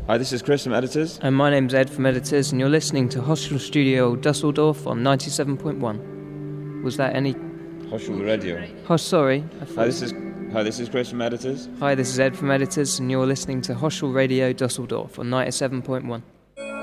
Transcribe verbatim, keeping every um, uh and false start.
Hi, this is Chris from Editors. And my name's Ed from Editors, and you're listening to Hostel Studio Dusseldorf on ninety-seven point one. Was that any... Hostel Radio. Oh, sorry. Hi, this is Hi, this is Chris from Editors. Hi, this is Ed from Editors, and you're listening to Hostel Radio Dusseldorf on ninety-seven point one.